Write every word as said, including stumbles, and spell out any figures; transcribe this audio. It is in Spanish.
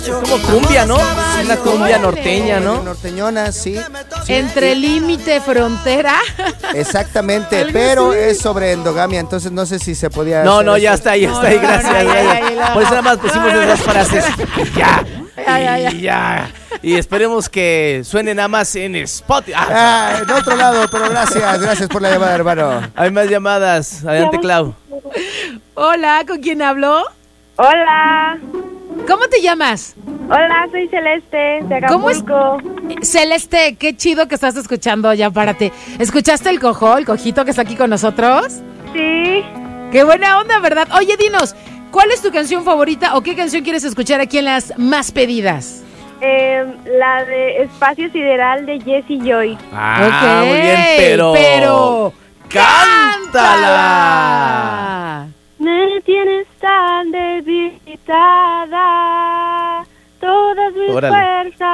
Es como cumbia, ¿no? Es una cumbia norteña, ¿no? Norteñona, sí. sí. Entre límite, frontera. Exactamente, pero es sobre endogamia, entonces no sé si se podía. No, no, hacer ya eso. está, ya No, está ahí, no, gracias. no, ya, gracias. ya, ya, Por eso nada más pusimos esas frases. Ya. Ya, ya, ya. Y ya. Y esperemos que suene nada más en Spotify. Ah, Ah, en otro lado, pero gracias, gracias por la llamada, hermano. hay más llamadas. Adelante, Clau. Hola, ¿con quién hablo? Hola, ¿Cómo te llamas? hola, soy Celeste de ¿Cómo es? Acapulco. Celeste, qué chido que estás escuchando, ya párate. ¿Escuchaste el cojo, el cojito que está aquí con nosotros? Sí, Qué buena onda, ¿verdad? Oye, dinos, ¿cuál es tu canción favorita o qué canción quieres escuchar aquí en las más pedidas? eh, la de Espacio Sideral de Jessie Joy. Ah, Ok, muy bien, pero. pero ¡cántala! Me tienes tan debilitada, todas mis Órale. fuerzas